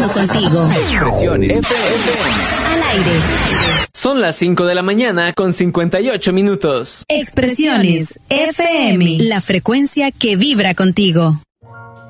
vibrando contigo. Expresiones FM. Al aire. Son las 5 de la mañana con 58 minutos. Expresiones FM. La frecuencia que vibra contigo.